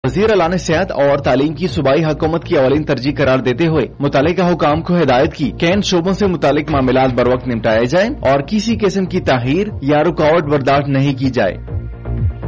वज़ीर आला ने सेहत और तालीम की सूबाई हुकूमत की अवलीन तरजीह करार देते हुए मुतालिका हुकाम को हिदायत की कि इन शोबों से मुतालिक मामलात बर वक्त निपटाए जाएं और किसी किस्म की ताहीर या रुकावट बर्दाश्त नहीं की जाए।